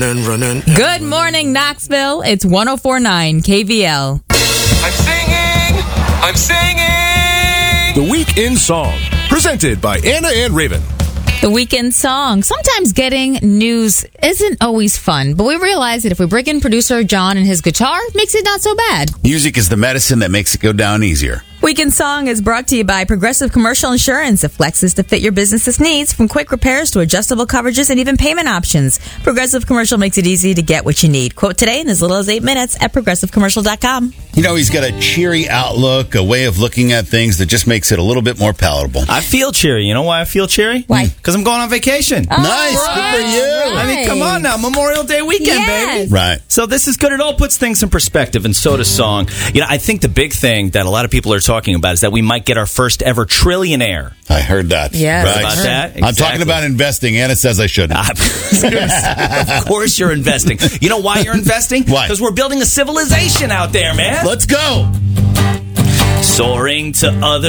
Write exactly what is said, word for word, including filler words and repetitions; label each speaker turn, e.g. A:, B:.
A: Good morning, Knoxville. It's one oh four point nine K V L.
B: I'm singing! I'm singing!
C: The Weekend Song, presented by Anna and Raven.
A: The Weekend Song. Sometimes getting news isn't always fun, but we realize that if we bring in producer John and his guitar, it makes it not so bad.
D: Music is the medicine that makes it go down easier.
A: Weekend Song is brought to you by Progressive Commercial Insurance. It flexes to fit your business's needs, from quick repairs to adjustable coverages and even payment options. Progressive Commercial makes it easy to get what you need. Quote today in as little as eight minutes at progressive commercial dot com.
D: You know, he's got a cheery outlook, a way of looking at things that just makes it a little bit more palatable.
E: I feel cheery. You know why I feel cheery?
A: Why?
E: Because I'm going on vacation.
A: Oh,
D: nice.
A: right,
D: Good for you.
E: I mean, come on now. Memorial Day weekend,
A: Yes.
E: baby.
D: Right.
E: So this is good. It all puts things in perspective, and so does song. You know, I think the big thing that a lot of people are talking about is that we might get our first ever trillionaire.
D: I heard that.
A: Yes.
D: Right.
E: About that?
D: I'm talking
E: Exactly.
D: about investing. Anna says I shouldn't.
E: Of course you're investing. You know why you're investing?
D: Why?
E: Because we're building a civilization out there, man.
D: Let's go.
E: Soaring to other